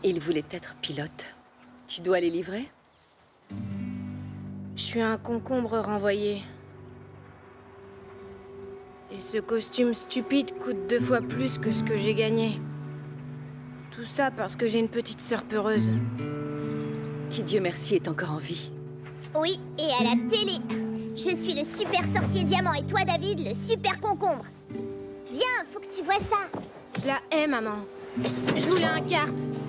Il voulait être pilote. Tu dois les livrer? Je suis un concombre renvoyé. Et ce costume stupide coûte 2 fois plus que ce que j'ai gagné. Tout ça parce que j'ai une petite sœur peureuse. Qui, Dieu merci, est encore en vie. Oui, et à la télé. Je suis le super sorcier diamant et toi, David, le super concombre. Viens, faut que tu vois ça. Je la hais, maman. Je voulais un kart.